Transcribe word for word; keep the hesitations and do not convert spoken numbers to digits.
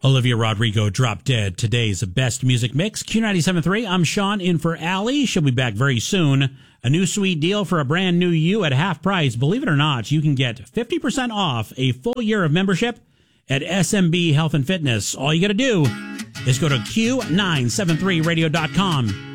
Olivia Rodrigo, Drop Dead, today's best music mix. Q ninety-seven point three, I'm Sean, in for Allie. She'll be back very soon. A new sweet deal for a brand new you at half price. Believe it or not, you can get fifty percent off a full year of membership at S M B Health and Fitness. All you got to do is go to Q nine seven three radio dot com.